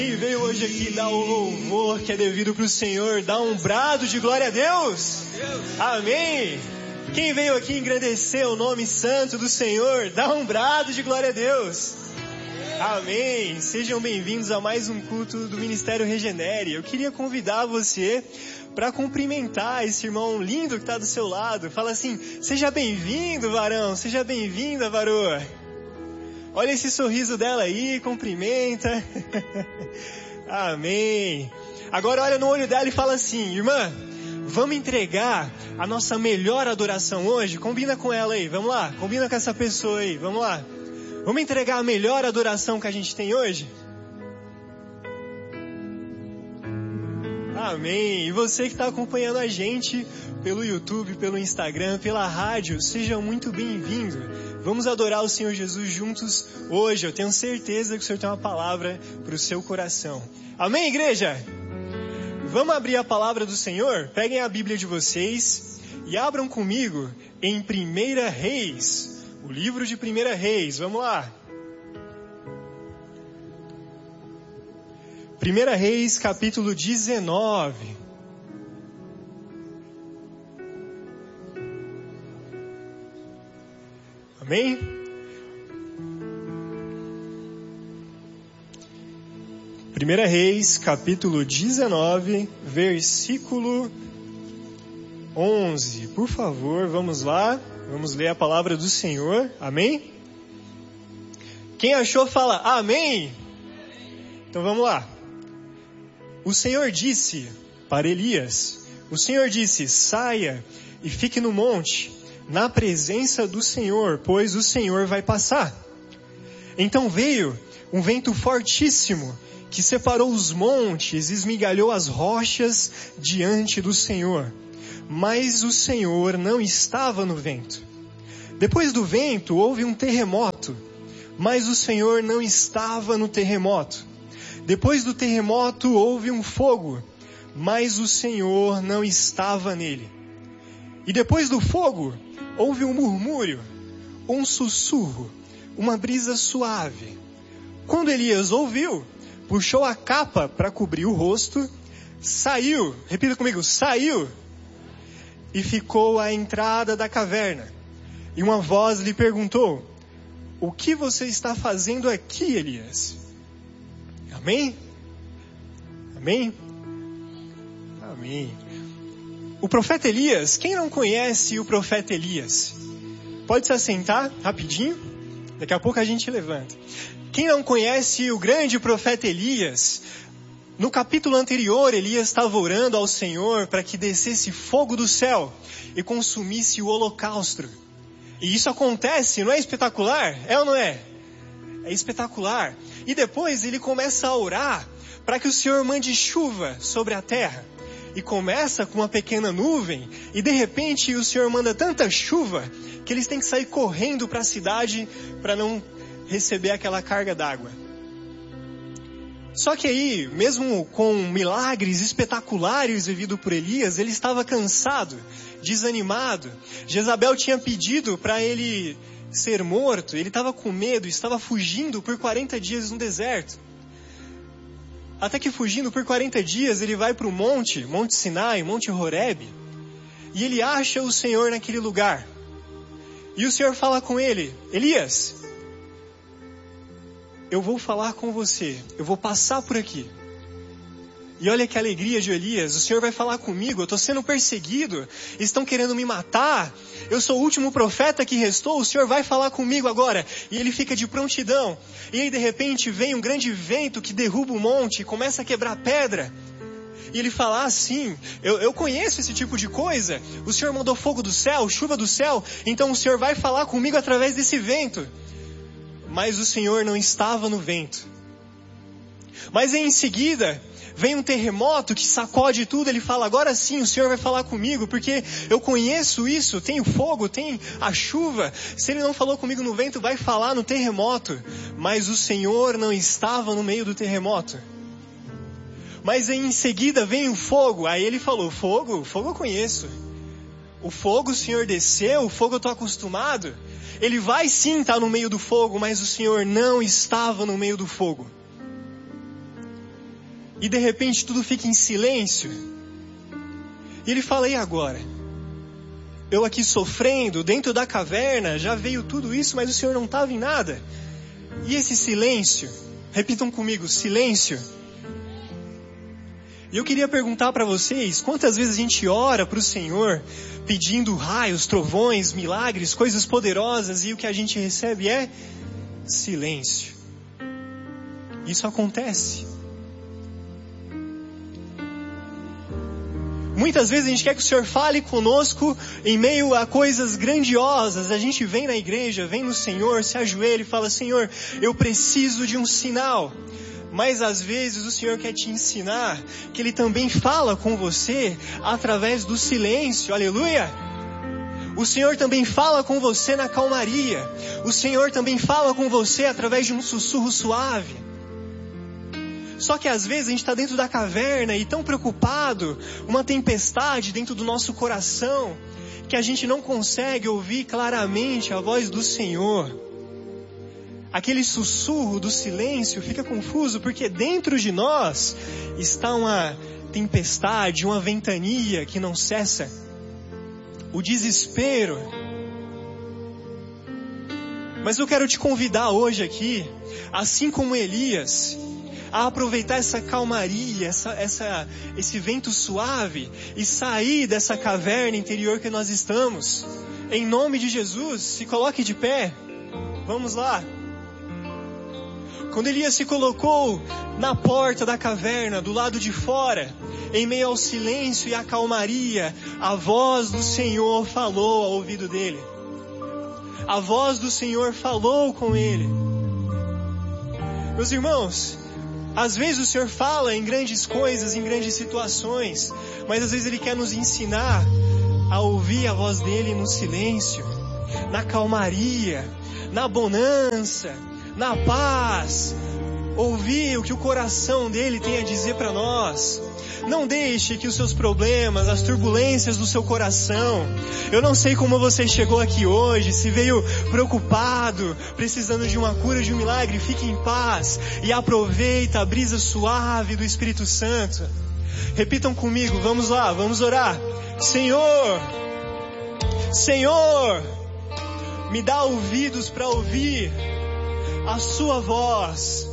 Quem veio hoje aqui dar o louvor que é devido para o Senhor, dar um brado de glória a Deus? Amém! Quem veio aqui engrandecer o nome santo do Senhor, dá um brado de glória a Deus? Amém! Sejam bem-vindos a mais um culto do Ministério Regenere. Eu queria convidar você para cumprimentar esse irmão lindo que está do seu lado. Fala assim: seja bem-vindo, varão, seja bem-vinda, varoa. Olha esse sorriso dela aí, cumprimenta. Amém. Agora olha no olho dela e fala assim: irmã, vamos entregar a nossa melhor adoração hoje? Combina com ela aí, vamos lá. Combina com essa pessoa aí, vamos lá. Vamos entregar a melhor adoração que a gente tem hoje? Amém. E você que está acompanhando a gente pelo YouTube, pelo Instagram, pela rádio, seja muito bem-vindo. Vamos adorar o Senhor Jesus juntos hoje. Eu tenho certeza que o Senhor tem uma palavra para o seu coração. Amém, igreja? Vamos abrir a palavra do Senhor? Peguem a Bíblia de vocês e abram comigo em 1 Reis. O livro de 1 Reis. Vamos lá. 1 Reis, capítulo 19. Amém? Primeira Reis, capítulo 19, versículo 11. Por favor, vamos lá. Vamos ler a palavra do Senhor. Amém? Quem achou, fala amém. Então vamos lá. O Senhor disse para Elias, o Senhor disse: saia e fique no monte, na presença do Senhor, pois o Senhor vai passar. Então veio um vento fortíssimo, que separou os montes e esmigalhou as rochas diante do Senhor. Mas o Senhor não estava no vento. Depois do vento houve um terremoto, mas o Senhor não estava no terremoto. Depois do terremoto houve um fogo, mas o Senhor não estava nele. E depois do fogo houve um murmúrio, um sussurro, uma brisa suave. Quando Elias ouviu, puxou a capa para cobrir o rosto, saiu, repita comigo, saiu, e ficou à entrada da caverna. E uma voz lhe perguntou: o que você está fazendo aqui, Elias? Amém? Amém? Amém. O profeta Elias, quem não conhece o profeta Elias? Pode se assentar rapidinho, daqui a pouco a gente levanta. Quem não conhece o grande profeta Elias? No capítulo anterior, Elias estava orando ao Senhor para que descesse fogo do céu e consumisse o holocausto. E isso acontece, não é espetacular? É ou não é? É espetacular. E depois ele começa a orar para que o Senhor mande chuva sobre a terra. E começa com uma pequena nuvem, e de repente o Senhor manda tanta chuva que eles têm que sair correndo para a cidade para não receber aquela carga d'água. Só que aí, mesmo com milagres espetaculares vividos por Elias, ele estava cansado, desanimado. Jezabel tinha pedido para ele ser morto, ele estava com medo, estava fugindo por 40 dias no deserto. Até que fugindo por 40 dias, ele vai para o Monte Sinai, Monte Horebe, e ele acha o Senhor naquele lugar. E o Senhor fala com ele: Elias, eu vou falar com você, eu vou passar por aqui. E olha que alegria de Elias: o Senhor vai falar comigo, eu estou sendo perseguido, estão querendo me matar, eu sou o último profeta que restou, o Senhor vai falar comigo agora. E ele fica de prontidão, e aí de repente vem um grande vento que derruba o monte, começa a quebrar pedra. E ele fala assim: eu conheço esse tipo de coisa, o Senhor mandou fogo do céu, chuva do céu, então o Senhor vai falar comigo através desse vento. Mas o Senhor não estava no vento. Mas em seguida vem um terremoto que sacode tudo. Ele fala: agora sim o Senhor vai falar comigo, porque eu conheço isso, tem o fogo, tem a chuva. Se Ele não falou comigo no vento, vai falar no terremoto. Mas o Senhor não estava no meio do terremoto. Mas em seguida vem o fogo. Aí ele falou: fogo eu conheço. O fogo o Senhor desceu, o fogo eu estou acostumado. Ele vai sim estar no meio do fogo, mas o Senhor não estava no meio do fogo. e de repente tudo fica em silêncio. E ele fala, e agora? Eu aqui sofrendo, dentro da caverna, já veio tudo isso, mas o Senhor não estava em nada. E esse silêncio? Repitam comigo, silêncio. E eu queria perguntar para vocês, quantas vezes a gente ora para o Senhor, pedindo raios, trovões, milagres, coisas poderosas, e o que a gente recebe é silêncio. Isso acontece. Muitas vezes a gente quer que o Senhor fale conosco em meio a coisas grandiosas. A gente vem na igreja, vem no Senhor, se ajoelha e fala, Senhor, eu preciso de um sinal. Mas às vezes o Senhor quer te ensinar que Ele também fala com você através do silêncio. Aleluia! O Senhor também fala com você na calmaria. O Senhor também fala com você através de um sussurro suave. Só que às vezes a gente está dentro da caverna e tão preocupado, uma tempestade dentro do nosso coração, que a gente não consegue ouvir claramente a voz do Senhor. Aquele sussurro do silêncio fica confuso, porque dentro de nós está uma tempestade, uma ventania que não cessa. O desespero. Mas eu quero te convidar hoje aqui, assim como Elias, a aproveitar essa calmaria, esse vento suave e sair dessa caverna interior que nós estamos. Em nome de Jesus, se coloque de pé. Vamos lá. Quando Elias se colocou na porta da caverna, do lado de fora, em meio ao silêncio e à calmaria, a voz do Senhor falou ao ouvido dele. A voz do Senhor falou com ele. Meus irmãos, às vezes o Senhor fala em grandes coisas, em grandes situações, mas às vezes Ele quer nos ensinar a ouvir a voz dEle no silêncio, na calmaria, na bonança, na paz, ouvir o que o coração dEle tem a dizer para nós. Não deixe que os seus problemas, as turbulências do seu coração, eu não sei como você chegou aqui hoje, se veio preocupado, precisando de uma cura, de um milagre, fique em paz e aproveita a brisa suave do Espírito Santo. Repitam comigo, vamos lá, vamos orar. Senhor, Senhor, me dá ouvidos para ouvir a sua voz.